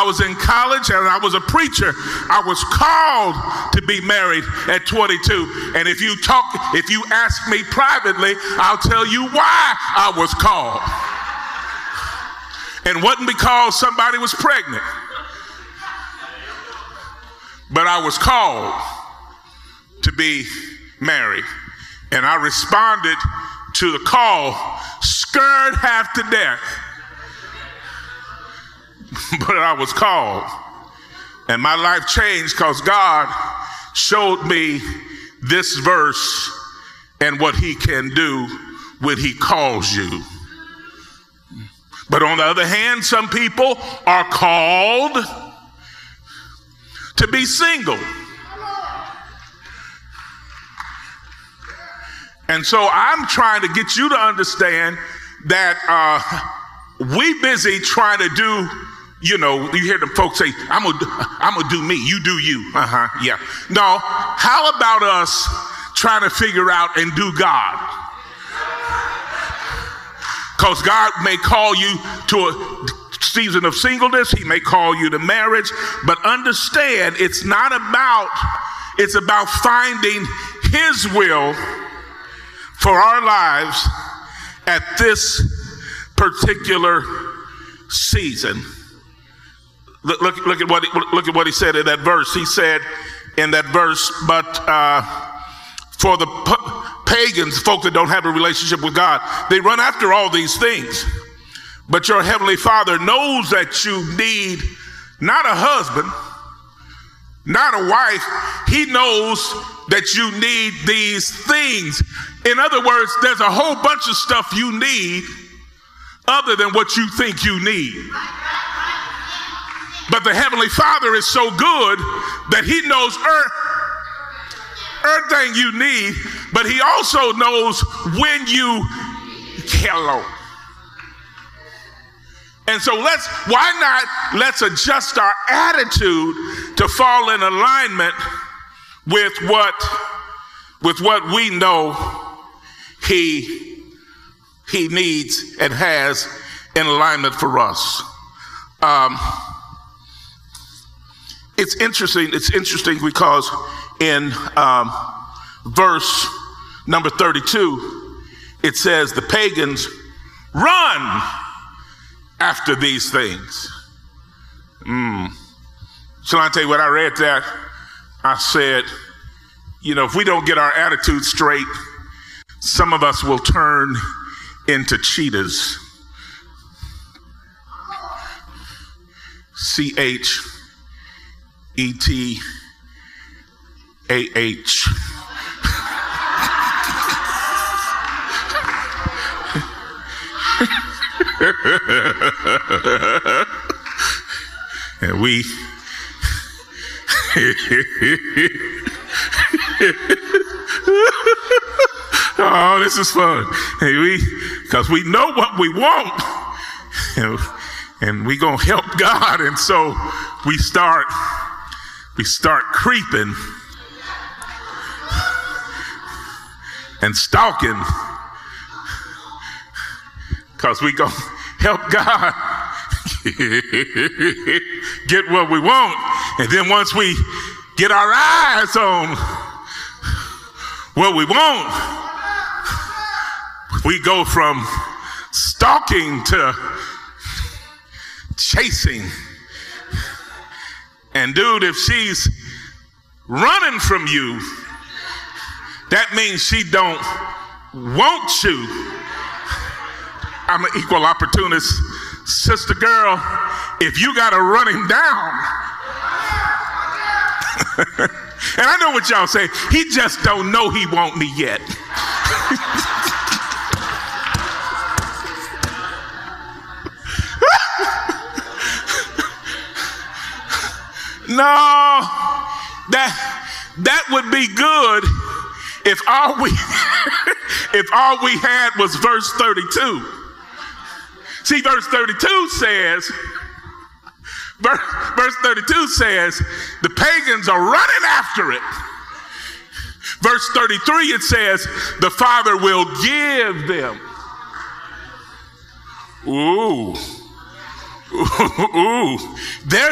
I was in college and I was a preacher. I was called to be married at 22. And if you ask me privately, I'll tell you why I was called. And it wasn't because somebody was pregnant, but I was called to be married. And I responded to the call, scared half to death. But I was called. And my life changed because God showed me this verse and what he can do when he calls you. But on the other hand, some people are called to be single. And so I'm trying to get you to understand that we busy trying to do, you hear the folks say, I'm gonna do me, you do you. Yeah. No, how about us trying to figure out and do God? Because God may call you to a season of singleness. He may call you to marriage. But understand, it's about finding his will for our lives at this particular season. Look at what he said in that verse. He said in that verse, but for the pagans, folk that don't have a relationship with God, they run after all these things. But your heavenly Father knows that you need not a husband, not a wife. He knows that you need these things. In other words, there's a whole bunch of stuff you need other than what you think you need. But the Heavenly Father is so good that he knows everything you need, but he also knows when you hello. And so let's adjust our attitude to fall in alignment with what we know he needs and has in alignment for us. It's interesting because in verse number 32, it says the pagans run after these things. Shall I tell you what I read that? I said, if we don't get our attitude straight, some of us will turn into cheetahs. CHETAH. And we oh, this is fun. Because we know what we want, and we gonna help God, and so we start creeping and stalking, because we gonna help God get what we want. And then once we get our eyes on what we want, we go from stalking to chasing. And dude, if she's running from you, that means she don't want you. I'm an equal opportunist. Sister girl, if you gotta run him down, and I know what y'all say, he just don't know he want me yet. No, that would be good if all we had was verse 32. See, verse 32 says, the pagans are running after it. Verse 33, it says, the Father will give them. Ooh. Ooh. There